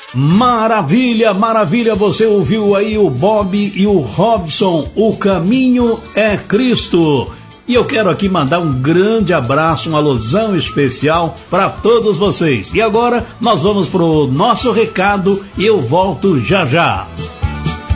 Maravilha, maravilha, você ouviu aí o Bob e o Robson, O Caminho é Cristo. E eu quero aqui mandar um grande abraço, um alusão especial para todos vocês. E agora nós vamos pro nosso recado e eu volto já já.